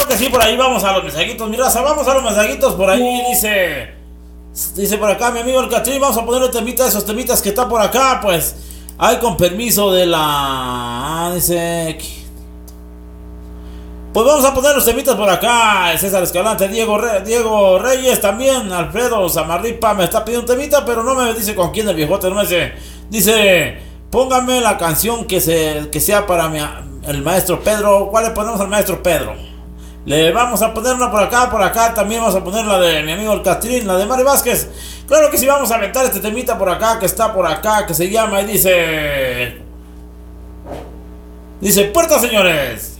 Claro que sí, por ahí vamos a los mensajitos, mi raza, vamos a los mensajitos por ahí, dice por acá mi amigo el Catrín, vamos a ponerle temita, esos temitas que está por acá, pues, ay, con permiso de la, dice, pues vamos a poner los temitas por acá, César Escalante, Diego Reyes también, Alfredo Zamarripa me está pidiendo un temita, pero no me dice con quién el viejote, no me dice, póngame la canción que sea para el maestro Pedro. ¿Cuál le ponemos al maestro Pedro? Le vamos a poner una por acá también vamos a poner la de mi amigo el Catrín, la de Mari Vázquez. Claro que sí, vamos a aventar este temita por acá, que está por acá, que se llama y dice, Puerta, señores.